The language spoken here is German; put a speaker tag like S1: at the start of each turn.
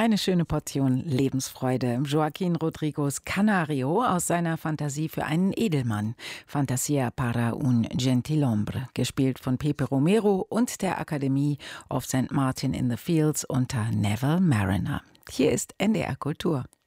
S1: Eine schöne Portion Lebensfreude. Joaquín Rodrigos Canario aus seiner Fantasie für einen Edelmann. Fantasia para un gentilhombre. Gespielt von Pepe Romero und der Akademie of St. Martin in the Fields unter Neville Mariner. Hier ist NDR Kultur.